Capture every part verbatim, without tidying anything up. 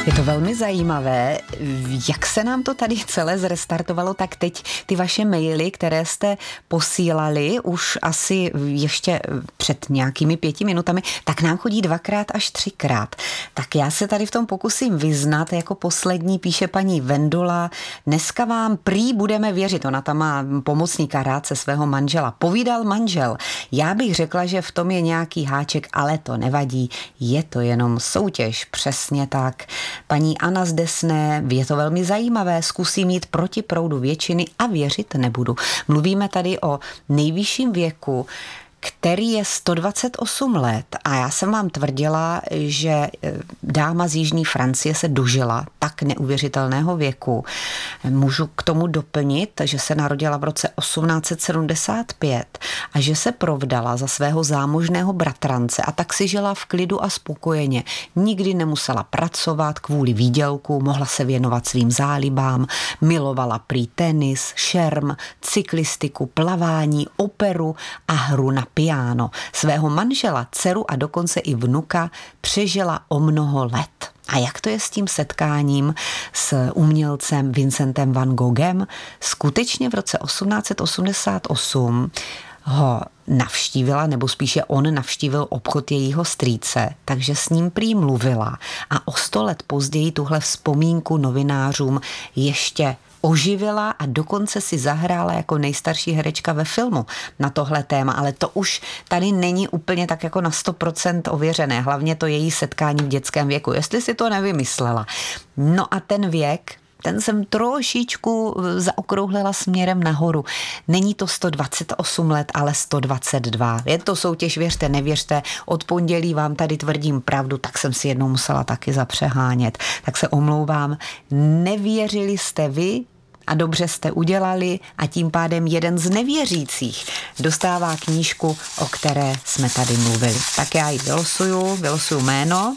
Je to velmi zajímavé, jak se nám to tady celé zrestartovalo, tak teď ty vaše maily, které jste posílali už asi ještě před nějakými pěti minutami, tak nám chodí dvakrát až třikrát. Tak já se tady v tom pokusím vyznat, jako poslední píše paní Vendula, dneska vám prý budeme věřit, ona tam má pomocníka rádce svého manžela, povídal manžel. Já bych řekla, že v tom je nějaký háček, ale to nevadí, je to jenom soutěž, přesně tak. Paní Anna z Desné, je to velmi zajímavé, zkusím jít proti proudu většiny a věřit nebudu. Mluvíme tady o nejvyšším věku, který je sto dvacet osm let a já jsem vám tvrdila, že dáma z jižní Francie se dožila tak neuvěřitelného věku. Můžu k tomu doplnit, že se narodila v roce osmnáct set sedmdesát pět a že se provdala za svého zámožného bratrance a tak si žila v klidu a spokojeně. Nikdy nemusela pracovat kvůli výdělku, mohla se věnovat svým zálibám, milovala prý tenis, šerm, cyklistiku, plavání, operu a hru na piano. Svého manžela, dceru a dokonce i vnuka přežila o mnoho let. A jak to je s tím setkáním s umělcem Vincentem van Goghem? Skutečně v roce osmnáct set osmdesát osm ho navštívila, nebo spíše on navštívil obchod jejího strýce, takže s ním prý mluvila a o sto let později tuhle vzpomínku novinářům ještě oživila a dokonce si zahrála jako nejstarší herečka ve filmu na tohle téma, ale to už tady není úplně tak jako na sto procent ověřené, hlavně to její setkání v dětském věku, jestli si to nevymyslela. No a ten věk, ten jsem trošičku zaokrouhlila směrem nahoru. Není to sto dvacet osm let, ale sto dvacet dva. Je to soutěž, věřte, nevěřte. Od pondělí vám tady tvrdím pravdu, tak jsem si jednou musela taky zapřehánět. Tak se omlouvám. Nevěřili jste vy, a dobře jste udělali a tím pádem jeden z nevěřících dostává knížku, o které jsme tady mluvili. Tak já ji vylosuju, vylosuju jméno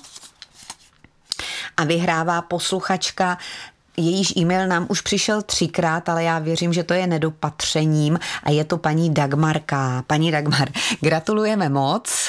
a vyhrává posluchačka. Jejíž e-mail nám už přišel třikrát, ale já věřím, že to je nedopatřením a je to paní Dagmarka. Paní Dagmar, gratulujeme moc.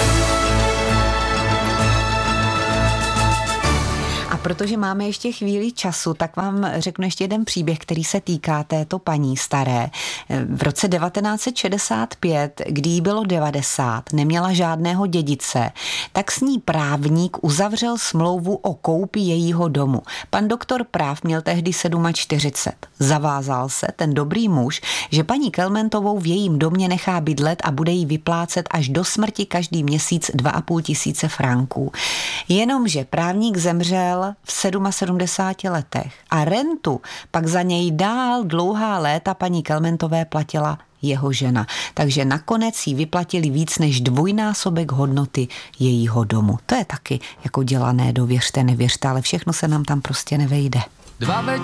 A protože máme ještě chvíli času, tak vám řeknu ještě jeden příběh, který se týká této paní staré. V roce devatenáct set šedesát pět, kdy jí bylo devadesát, neměla žádného dědice, tak s ní právník uzavřel smlouvu o koupi jejího domu. Pan doktor práv měl tehdy čtyřicet sedm. Zavázal se ten dobrý muž, že paní Kelmentovou v jejím domě nechá bydlet a bude jí vyplácet až do smrti každý měsíc dva a půl tisíce franků. Jenomže právník zemřel v sedmdesáti sedmi letech a rentu pak za něj dál dlouhá léta paní Kelmentové platila jeho žena. Takže nakonec jí vyplatili víc než dvojnásobek hodnoty jejího domu. To je taky jako dělané, dověřte, nevěřte, ale všechno se nám tam prostě nevejde. Dva večery